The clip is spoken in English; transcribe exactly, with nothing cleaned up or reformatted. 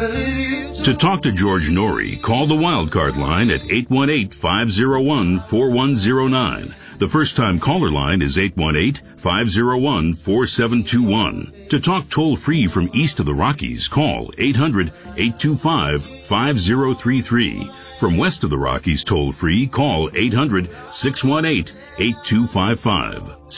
To talk to George Norrie, call the Wildcard line at eight one eight, five oh one, four one oh nine. The first-time caller line is eight one eight, five oh one, four seven two one. To talk toll-free from east of the Rockies, call eight hundred, eight two five, five oh three three. From west of the Rockies toll-free, call eight hundred, six one eight, eight two five five.